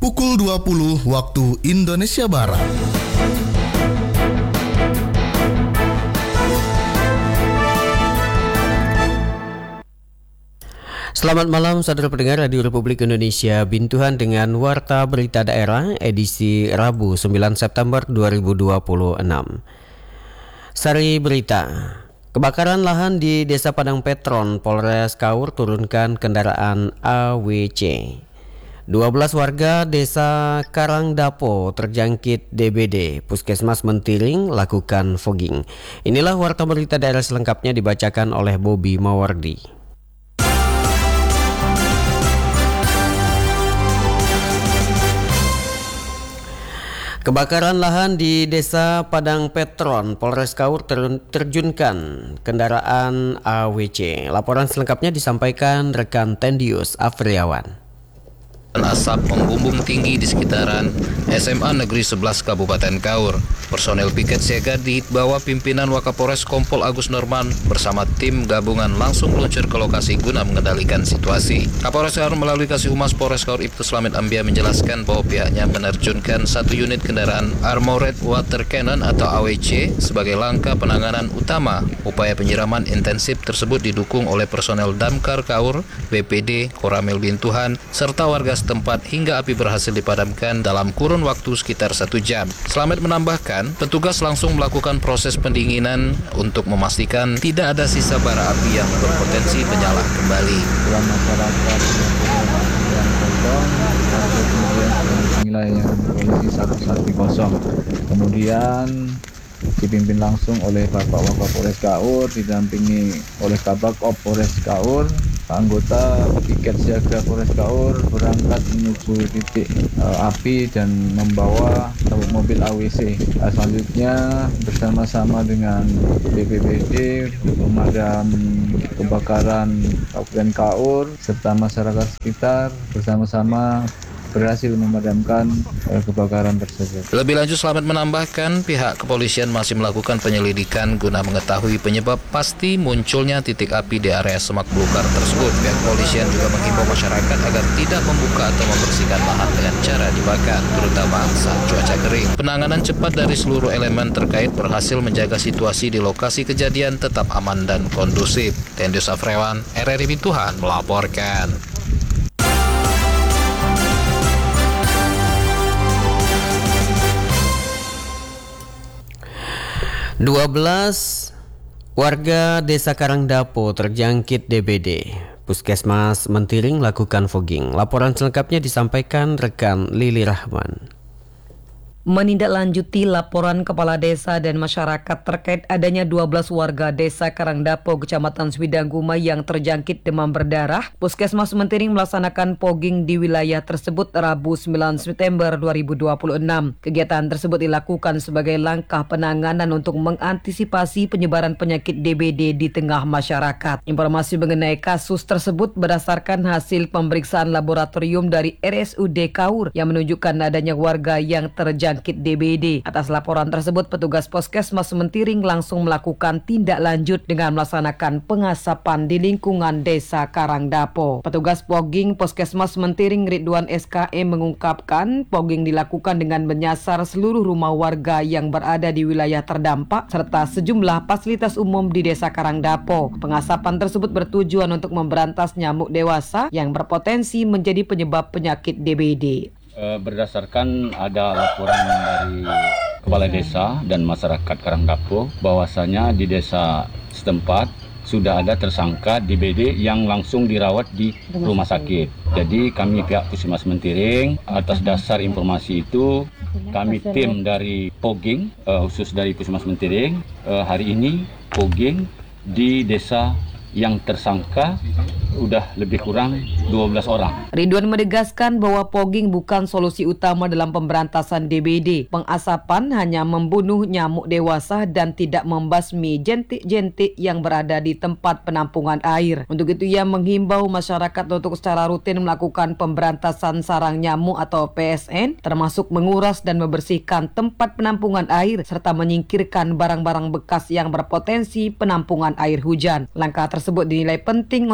pukul 20 waktu Indonesia Barat. Selamat malam saudara pendengar Radio Republik Indonesia Bintuhan dengan Warta Berita Daerah edisi Rabu 9 September 2026. Sari berita. Kebakaran lahan di Desa Padang Petron, Polres Kaur turunkan kendaraan AWC. 12 warga Desa Karangdapo terjangkit DBD. Puskesmas Mentiring lakukan fogging. Inilah Warta Berita Daerah selengkapnya dibacakan oleh Bobby Mawardi. Kebakaran lahan di Desa Padang Petron, Polres Kaur terjunkan kendaraan AWC. Laporan selengkapnya disampaikan rekan Tendius Afriawan. Asap membumbung tinggi di sekitaran SMA Negeri 11 Kabupaten Kaur. Personel piket siaga di bawah pimpinan Wakapolres Kompol Agus Norman bersama tim gabungan langsung meluncur ke lokasi guna mengendalikan situasi. Kapolres Kaur melalui Kasih Humas Polres Kaur Ibtu Slamet Ambia menjelaskan bahwa pihaknya menerjunkan 1 unit kendaraan Armored Water Cannon atau AWC sebagai langkah penanganan utama. Upaya penyiraman intensif tersebut didukung oleh personel Damkar Kaur, BPD, Koramil Bintuhan, serta warga setempat hingga api berhasil dipadamkan dalam kurun waktu sekitar 1 jam. Slamet menambahkan, petugas langsung melakukan proses pendinginan untuk memastikan tidak ada sisa bara api yang berpotensi menyala kembali. Masyarakat yang kosong, wilayah polisi 110. Kemudian dipimpin langsung oleh Bapak Wakapolres Kaur, didampingi oleh Kabak Op Polres Kaur. Anggota piket siaga Polres Kaur berangkat menuju titik api dan membawa mobil AWC. Selanjutnya bersama-sama dengan BPBD, pemadam kebakaran Kabupaten Kaur serta masyarakat sekitar bersama-sama berhasil memadamkan kebakaran tersebut. Lebih lanjut, Slamet menambahkan pihak kepolisian masih melakukan penyelidikan guna mengetahui penyebab pasti munculnya titik api di area semak belukar tersebut. Pihak kepolisian juga menghimbau masyarakat agar tidak membuka atau membersihkan lahan dengan cara dibakar, terutama saat cuaca kering. Penanganan cepat dari seluruh elemen terkait berhasil menjaga situasi di lokasi kejadian tetap aman dan kondusif. Tendius Afrewan, RRI Bintuhan melaporkan. 12 warga Desa Karangdapo terjangkit DBD. Puskesmas Mentiring lakukan fogging. Laporan selengkapnya disampaikan rekan Lili Rahman. Menindaklanjuti laporan Kepala Desa dan masyarakat terkait adanya 12 warga Desa Karangdapo, Kecamatan Swidanguma yang terjangkit demam berdarah, Puskesmas Mentiring melaksanakan fogging di wilayah tersebut Rabu 9 September 2026. Kegiatan tersebut dilakukan sebagai langkah penanganan untuk mengantisipasi penyebaran penyakit DBD di tengah masyarakat. Informasi mengenai kasus tersebut berdasarkan hasil pemeriksaan laboratorium dari RSUD Kaur yang menunjukkan adanya warga yang terjangkit DBD. Atas laporan tersebut, petugas Puskesmas Mentiring langsung melakukan tindak lanjut dengan melaksanakan pengasapan di lingkungan Desa Karangdapo. Petugas fogging Puskesmas Mentiring Ridwan SKM mengungkapkan fogging dilakukan dengan menyasar seluruh rumah warga yang berada di wilayah terdampak serta sejumlah fasilitas umum di Desa Karangdapo. Pengasapan tersebut bertujuan untuk memberantas nyamuk dewasa yang berpotensi menjadi penyebab penyakit DBD. Berdasarkan ada laporan dari Kepala Desa dan masyarakat Karangdapo bahwasanya di desa setempat sudah ada tersangka DBD yang langsung dirawat di rumah sakit. Jadi kami pihak Puskesmas Mentiring atas dasar informasi itu kami tim dari fogging khusus dari Puskesmas Mentiring hari ini fogging di desa yang tersangka udah lebih kurang 12 orang. Ridwan menegaskan bahwa fogging bukan solusi utama dalam pemberantasan DBD. Pengasapan hanya membunuh nyamuk dewasa dan tidak membasmi jentik-jentik yang berada di tempat penampungan air. Untuk itu ia menghimbau masyarakat untuk secara rutin melakukan pemberantasan sarang nyamuk atau PSN, termasuk menguras dan membersihkan tempat penampungan air serta menyingkirkan barang-barang bekas yang berpotensi penampungan air hujan. Langkah tersebut dinilai penting untuk memutus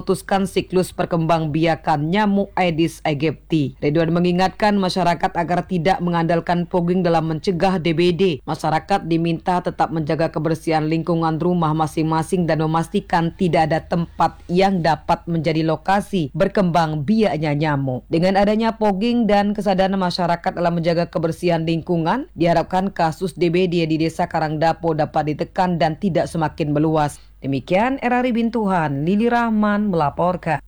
memutuskan siklus perkembangbiakan nyamuk Aedes aegypti. Ridwan mengingatkan masyarakat agar tidak mengandalkan fogging dalam mencegah DBD. Masyarakat diminta tetap menjaga kebersihan lingkungan rumah masing-masing dan memastikan tidak ada tempat yang dapat menjadi lokasi berkembang biaknya nyamuk. Dengan adanya fogging dan kesadaran masyarakat dalam menjaga kebersihan lingkungan, diharapkan kasus DBD di Desa Karangdapo dapat ditekan dan tidak semakin meluas. Demikian RRI Bintuhan, Lili Rahman melaporkan.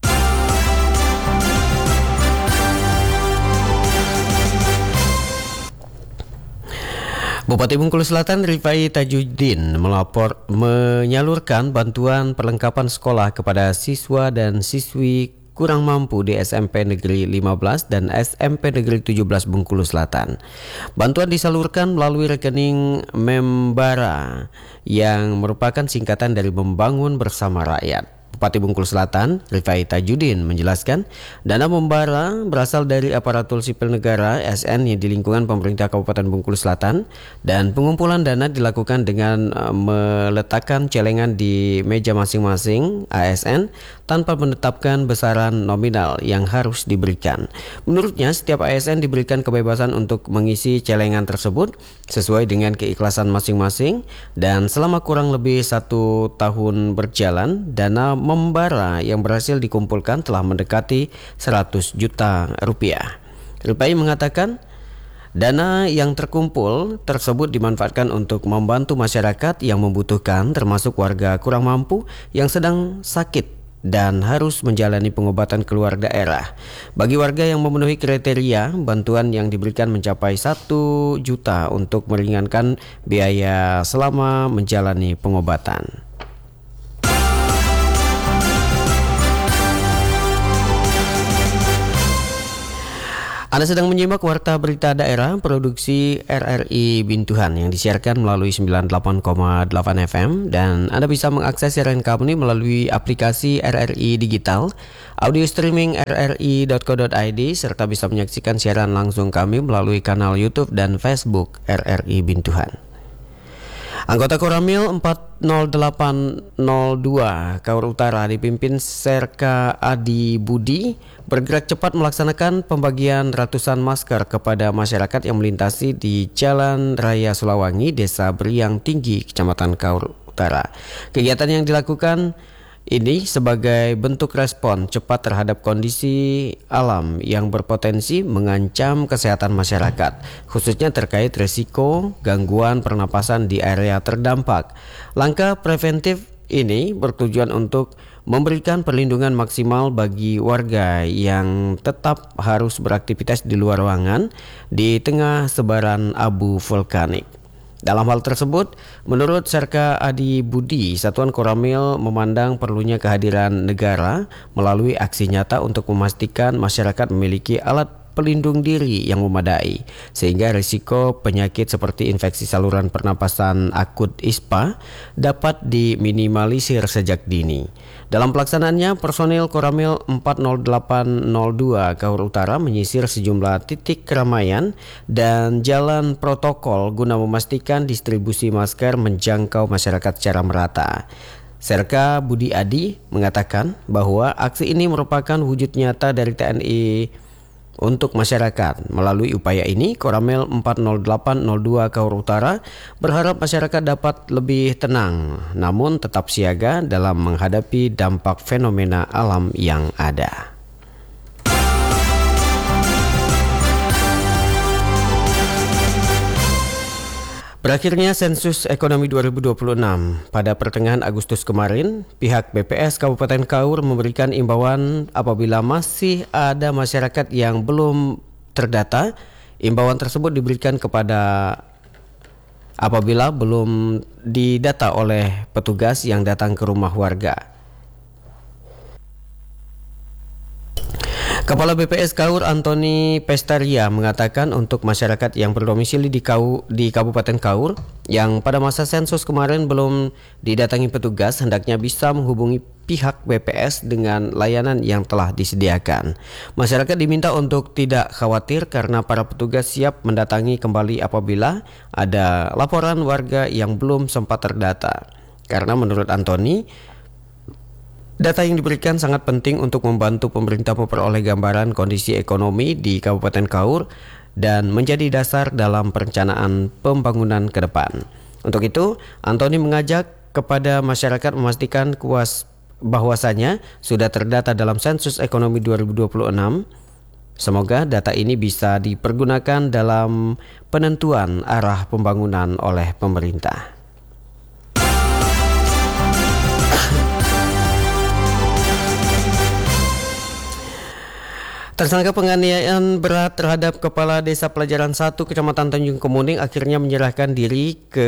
Bupati Bengkulu Selatan Rifai Tajuddin menyalurkan bantuan perlengkapan sekolah kepada siswa dan siswi kurang mampu di SMP Negeri 15 dan SMP Negeri 17 Bengkulu Selatan. Bantuan disalurkan melalui rekening Membara yang merupakan singkatan dari Membangun Bersama Rakyat. Bupati Bengkulu Selatan Rifai Tajuddin menjelaskan dana Membara berasal dari aparatur sipil negara ASN yang di lingkungan pemerintah Kabupaten Bengkulu Selatan, dan pengumpulan dana dilakukan dengan meletakkan celengan di meja masing-masing ASN tanpa menetapkan besaran nominal yang harus diberikan. Menurutnya setiap ASN diberikan kebebasan untuk mengisi celengan tersebut sesuai dengan keikhlasan masing-masing, dan selama kurang lebih 1 tahun berjalan dana Membara yang berhasil dikumpulkan telah mendekati 100 juta rupiah. Rifai mengatakan dana yang terkumpul tersebut dimanfaatkan untuk membantu masyarakat yang membutuhkan, termasuk warga kurang mampu yang sedang sakit dan harus menjalani pengobatan keluar daerah. Bagi warga yang memenuhi kriteria, bantuan yang diberikan mencapai 1 juta untuk meringankan biaya selama menjalani pengobatan. Anda sedang menyimak Warta Berita Daerah produksi RRI Bintuhan yang disiarkan melalui 98,8 FM, dan Anda bisa mengakses siaran kami melalui aplikasi RRI Digital, audio streaming rri.co.id, serta bisa menyaksikan siaran langsung kami melalui kanal YouTube dan Facebook RRI Bintuhan. Anggota Koramil 40802 Kaur Utara dipimpin Serka Adi Budi bergerak cepat melaksanakan pembagian ratusan masker kepada masyarakat yang melintasi di Jalan Raya Sulawangi, Desa Beriang Tinggi, Kecamatan Kaur Utara. Kegiatan yang dilakukan ini sebagai bentuk respon cepat terhadap kondisi alam yang berpotensi mengancam kesehatan masyarakat, khususnya terkait risiko gangguan pernapasan di area terdampak. Langkah preventif ini bertujuan untuk memberikan perlindungan maksimal bagi warga yang tetap harus beraktivitas di luar ruangan di tengah sebaran abu vulkanik. Dalam hal tersebut, menurut Serka Adi Budi, Satuan Koramil memandang perlunya kehadiran negara melalui aksi nyata untuk memastikan masyarakat memiliki alat pelindung diri yang memadai, sehingga risiko penyakit seperti infeksi saluran pernapasan akut ISPA dapat diminimalisir sejak dini. Dalam pelaksanaannya, personil Koramil 40802 Kaur Utara menyisir sejumlah titik keramaian dan jalan protokol guna memastikan distribusi masker menjangkau masyarakat secara merata. Serka Budi Adi mengatakan bahwa aksi ini merupakan wujud nyata dari TNI untuk masyarakat. Melalui upaya ini, Koramil 40802 Kaur Utara berharap masyarakat dapat lebih tenang, namun tetap siaga dalam menghadapi dampak fenomena alam yang ada. Berakhirnya sensus ekonomi 2026, pada pertengahan Agustus kemarin, pihak BPS Kabupaten Kaur memberikan imbauan apabila masih ada masyarakat yang belum terdata. Imbauan tersebut diberikan kepada apabila belum didata oleh petugas yang datang ke rumah warga. Kepala BPS Kaur Antoni Pestaria mengatakan untuk masyarakat yang berdomisili di Kabupaten Kaur yang pada masa sensus kemarin belum didatangi petugas hendaknya bisa menghubungi pihak BPS dengan layanan yang telah disediakan. Masyarakat diminta untuk tidak khawatir karena para petugas siap mendatangi kembali apabila ada laporan warga yang belum sempat terdata. Karena menurut Antoni, Data yang diberikan sangat penting untuk membantu pemerintah memperoleh gambaran kondisi ekonomi di Kabupaten Kaur dan menjadi dasar dalam perencanaan pembangunan ke depan. Untuk itu, Antoni mengajak kepada masyarakat memastikan bahwasanya sudah terdata dalam sensus ekonomi 2026. Semoga data ini bisa dipergunakan dalam penentuan arah pembangunan oleh pemerintah. Tersangka penganiayaan berat terhadap Kepala Desa Pelajaran 1 Kecamatan Tanjung Kemuning akhirnya menyerahkan diri ke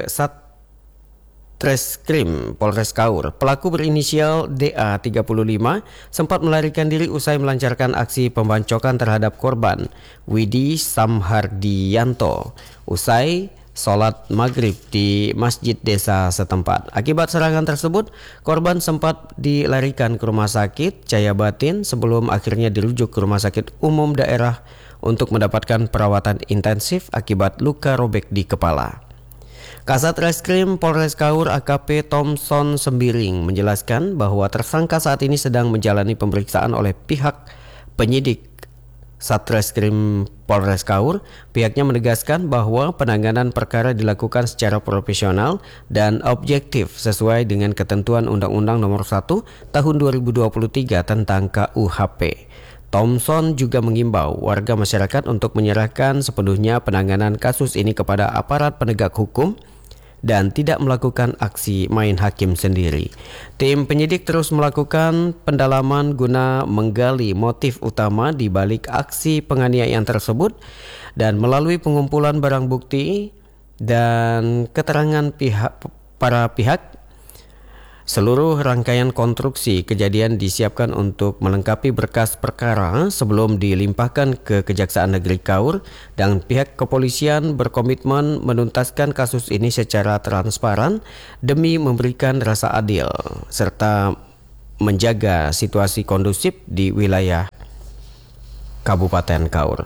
Satreskrim Polres Kaur. Pelaku berinisial DA 35 sempat melarikan diri usai melancarkan aksi pembancokan terhadap korban Widi Samhardianto usai sholat maghrib di masjid desa setempat. Akibat serangan tersebut, korban sempat dilarikan ke rumah sakit Jayabatin sebelum akhirnya dirujuk ke rumah sakit umum daerah untuk mendapatkan perawatan intensif akibat luka robek di kepala. Kasat Reskrim Polres Kaur AKP Thomson Sembiring menjelaskan bahwa tersangka saat ini sedang menjalani pemeriksaan oleh pihak penyidik Satreskrim Polres Kaur. Pihaknya menegaskan bahwa penanganan perkara dilakukan secara profesional dan objektif sesuai dengan ketentuan Undang-Undang Nomor 1 Tahun 2023 tentang KUHP. Thomson juga mengimbau warga masyarakat untuk menyerahkan sepenuhnya penanganan kasus ini kepada aparat penegak hukum dan tidak melakukan aksi main hakim sendiri. Tim penyidik terus melakukan pendalaman guna menggali motif utama di balik aksi penganiayaan tersebut dan melalui pengumpulan barang bukti dan keterangan para pihak. Seluruh rangkaian konstruksi kejadian disiapkan untuk melengkapi berkas perkara sebelum dilimpahkan ke Kejaksaan Negeri Kaur, dan pihak kepolisian berkomitmen menuntaskan kasus ini secara transparan demi memberikan rasa adil serta menjaga situasi kondusif di wilayah Kabupaten Kaur.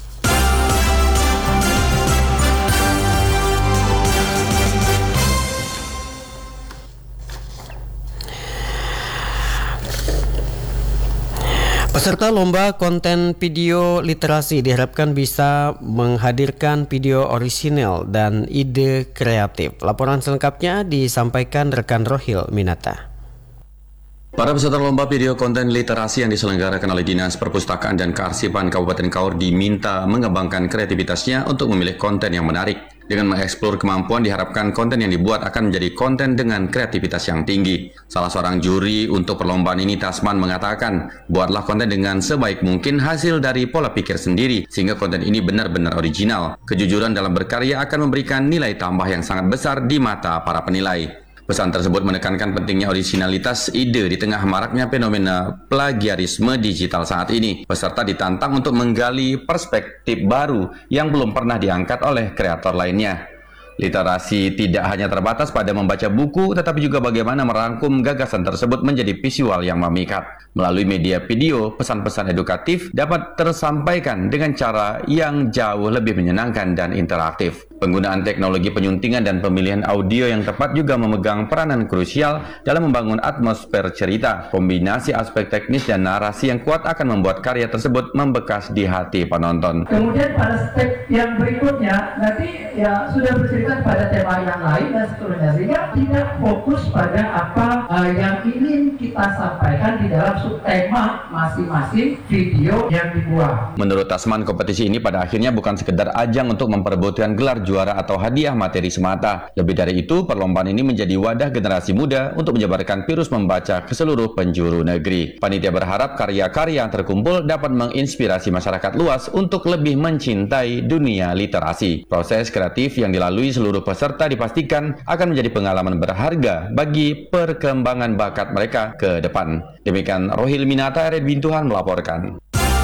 Peserta lomba konten video literasi diharapkan bisa menghadirkan video orisinal dan ide kreatif. Laporan selengkapnya disampaikan rekan Rohil Minata. Para peserta lomba video konten literasi yang diselenggarakan oleh Dinas Perpustakaan dan Kearsipan Kabupaten Kaur diminta mengembangkan kreativitasnya untuk memilih konten yang menarik. Dengan mengeksplor kemampuan, diharapkan konten yang dibuat akan menjadi konten dengan kreativitas yang tinggi. Salah seorang juri untuk perlombaan ini, Tasman, mengatakan, buatlah konten dengan sebaik mungkin hasil dari pola pikir sendiri, sehingga konten ini benar-benar original. Kejujuran dalam berkarya akan memberikan nilai tambah yang sangat besar di mata para penilai. Pesan tersebut menekankan pentingnya originalitas ide di tengah maraknya fenomena plagiarisme digital saat ini. Peserta ditantang untuk menggali perspektif baru yang belum pernah diangkat oleh kreator lainnya. Literasi tidak hanya terbatas pada membaca buku, tetapi juga bagaimana merangkum gagasan tersebut menjadi visual yang memikat. Melalui media video, pesan-pesan edukatif dapat tersampaikan dengan cara yang jauh lebih menyenangkan dan interaktif. Penggunaan teknologi penyuntingan dan pemilihan audio yang tepat juga memegang peranan krusial dalam membangun atmosfer cerita. Kombinasi aspek teknis dan narasi yang kuat akan membuat karya tersebut membekas di hati penonton. Kemudian pada step yang berikutnya, nanti ya sudah bercerita pada tema yang lain dan seterusnya, sehingga tidak fokus pada apa yang ingin kita sampaikan di dalam subtema masing-masing video yang dibuat. Menurut Tasman, kompetisi ini pada akhirnya bukan sekedar ajang untuk memperebutkan gelar juara atau hadiah materi semata. Lebih dari itu, perlombaan ini menjadi wadah generasi muda untuk menyebarkan virus membaca ke seluruh penjuru negeri. Panitia berharap karya-karya yang terkumpul dapat menginspirasi masyarakat luas untuk lebih mencintai dunia literasi. Proses kreatif yang dilalui seluruh peserta dipastikan akan menjadi pengalaman berharga bagi perkembangan bakat mereka ke depan. Demikian Rohil Minata, Red Bintuhan melaporkan.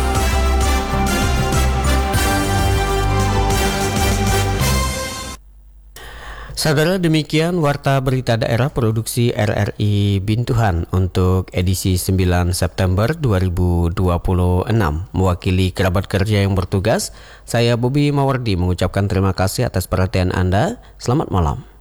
Saudara, demikian Warta Berita Daerah Produksi RRI Bintuhan untuk edisi 9 September 2026. Mewakili kerabat kerja yang bertugas, saya Bobi Mawardi mengucapkan terima kasih atas perhatian Anda. Selamat malam.